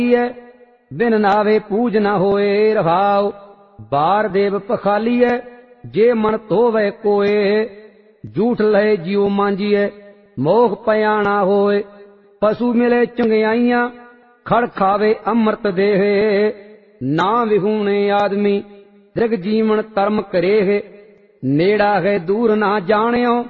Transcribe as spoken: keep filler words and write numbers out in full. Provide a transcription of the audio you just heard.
है बिन नावे पूज न होए रभाव। बार देव पखालीए जे मन धोवे कोए। झूठ लहे जियो मांजिए मोह पयाणा होए। पशु मिले चंगियाइयां खड़ खावे अमृत देहे। ना विहूणे आदमी दृग जीवन कर्म करे। नेड़ा है दूर ना जाण्यो